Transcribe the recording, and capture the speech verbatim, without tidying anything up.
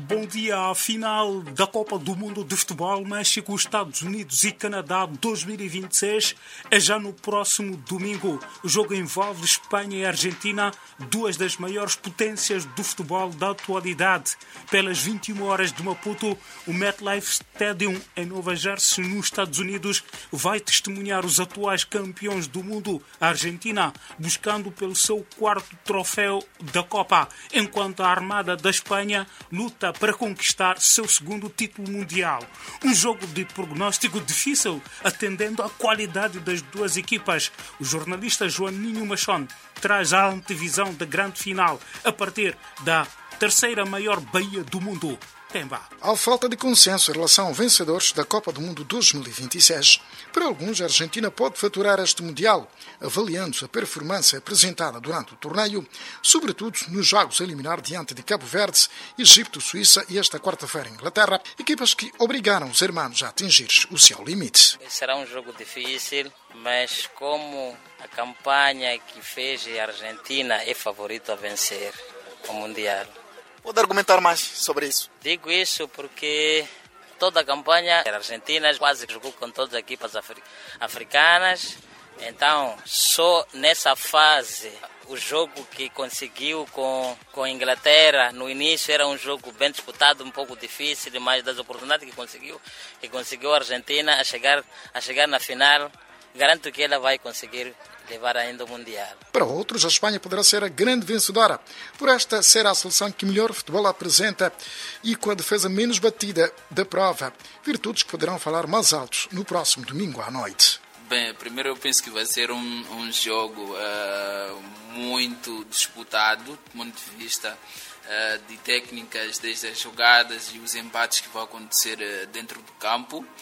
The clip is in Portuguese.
Bom dia. A final da Copa do Mundo de Futebol México, Estados Unidos e Canadá dois mil e vinte e seis é já no próximo domingo. O jogo envolve Espanha e Argentina, duas das maiores potências do futebol da atualidade. Pelas vinte e uma horas de Maputo, o MetLife Stadium em Nova Jersey, nos Estados Unidos, vai testemunhar os atuais campeões do mundo, a Argentina, buscando pelo seu quarto troféu da Copa, enquanto a Armada da Espanha luta para conquistar seu segundo título mundial. Um jogo de prognóstico difícil, atendendo à qualidade das duas equipas. O jornalista Joaninho Machon traz a antevisão da grande final a partir da terceira maior baía do mundo. Pemba. Há falta de consenso em relação aos vencedores da Copa do Mundo dois mil e vinte e seis. Para alguns, a Argentina pode faturar este Mundial, avaliando a performance apresentada durante o torneio, sobretudo nos jogos a eliminar diante de Cabo Verde, Egito, Suíça e esta quarta-feira Inglaterra, equipas que obrigaram os hermanos a atingir o seu limite. Será um jogo difícil, mas como a campanha que fez a Argentina é favorito a vencer o Mundial. Pode argumentar mais sobre isso? Digo isso porque toda a campanha a Argentina quase jogou com todas as equipas afri- africanas. Então, só nessa fase, o jogo que conseguiu com, com a Inglaterra no início era um jogo bem disputado, um pouco difícil, mas das oportunidades que conseguiu, que conseguiu a Argentina a chegar, a chegar na final, garanto que ela vai conseguir levar ainda o Mundial. Para outros, a Espanha poderá ser a grande vencedora, por esta ser a seleção que melhor futebol apresenta e com a defesa menos batida da prova, virtudes que poderão falar mais alto no próximo domingo à noite. Bem, primeiro eu penso que vai ser um, um jogo uh, muito disputado, do ponto de vista uh, de técnicas, desde as jogadas e os embates que vão acontecer uh, dentro do campo.